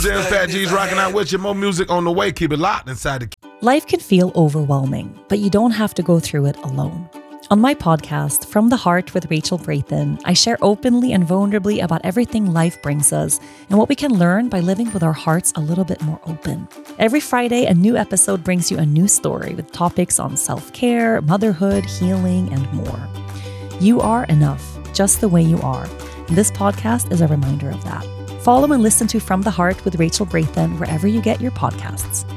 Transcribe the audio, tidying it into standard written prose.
Jam Fat G's rocking out with you. More music on the way. Keep it locked inside the... Life can feel overwhelming, but you don't have to go through it alone. On my podcast, From the Heart with Rachel Brathen, I share openly and vulnerably about everything life brings us and what we can learn by living with our hearts a little bit more open. Every Friday, a new episode brings you a new story with topics on self-care, motherhood, healing, and more. You are enough, just the way you are. And this podcast is a reminder of that. Follow and listen to From the Heart with Rachel Brathen wherever you get your podcasts.